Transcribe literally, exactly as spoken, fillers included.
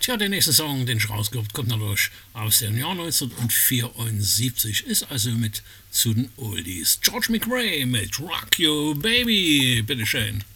Tja, der nächste Song, den ich rausgeholt kommt natürlich aus dem Jahr neunzehnhundertvierundsiebzig, ist also mit zu den Oldies. George McRae mit Rock You Baby, bitteschön.